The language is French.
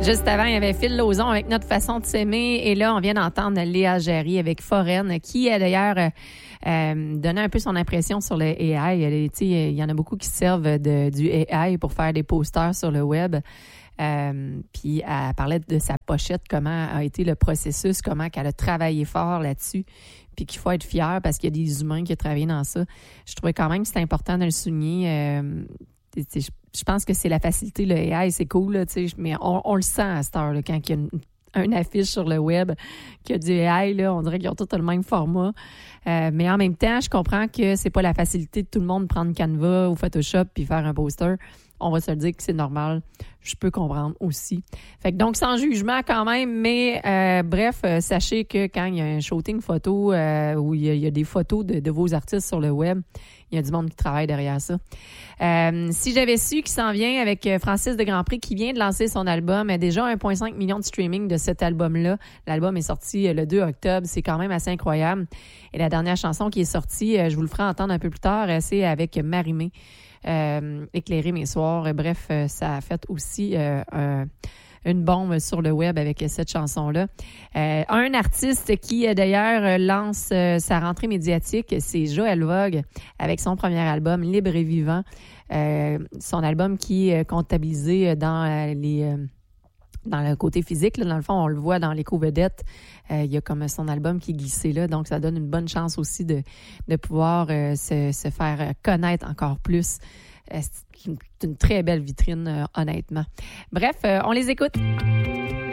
Juste avant, il y avait Phil Lauzon avec Notre façon de s'aimer. Et là, on vient d'entendre Léa Jarry avec Foraine, qui a d'ailleurs donné un peu son impression sur le AI. Il y en a beaucoup qui servent du AI pour faire des posters sur le web. Puis elle parlait de sa pochette, comment a été le processus, comment qu'elle a travaillé fort là-dessus, puis qu'il faut être fier parce qu'il y a des humains qui ont travaillé dans ça. Je trouvais quand même que c'est important de le souligner. Je pense que c'est la facilité, le AI, c'est cool, là, mais on le sent à cette heure, là, quand il y a une affiche sur le web qui a du AI, là, on dirait qu'ils ont tous le même format. Mais en même temps, je comprends que c'est pas la facilité de tout le monde de prendre Canva ou Photoshop puis faire un poster. On va se le dire que c'est normal. Je peux comprendre aussi. Fait que donc, sans jugement quand même, mais bref, sachez que quand il y a un shooting photo où il y a des photos de vos artistes sur le web, il y a du monde qui travaille derrière ça. Si j'avais su qu'il s'en vient avec Francis de Grandpré qui vient de lancer son album, déjà 1,5 million de streaming de cet album-là. L'album est sorti le 2 octobre. C'est quand même assez incroyable. Et la dernière chanson qui est sortie, je vous le ferai entendre un peu plus tard, c'est avec Marie-Mé. Éclairer mes soirs. Bref, ça a fait aussi une bombe sur le web avec cette chanson-là. Un artiste qui, d'ailleurs, lance sa rentrée médiatique, c'est Joël Vogue avec son premier album, Libre et Vivant. Son album qui est comptabilisé dans le côté physique, là, dans le fond, on le voit dans l'éco-vedette. Il y a comme son album qui est glissé là, donc ça donne une bonne chance aussi de pouvoir se faire connaître encore plus. C'est une très belle vitrine, honnêtement. Bref, on les écoute.